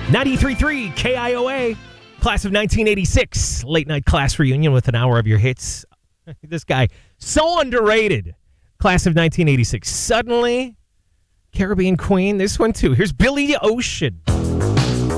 93.3 KIOA, class of 1986, late night class reunion with an hour of your hits. This guy, so underrated. Class of 1986. Suddenly, Caribbean Queen. This one too. Here's Billy Ocean.